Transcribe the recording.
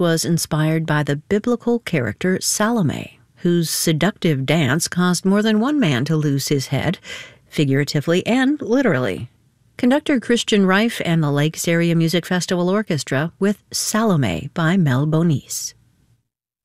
was inspired by the biblical character Salome, whose seductive dance caused more than one man to lose his head, figuratively and literally. Conductor Christian Reif and the Lakes Area Music Festival Orchestra with Salome by Mel Bonis.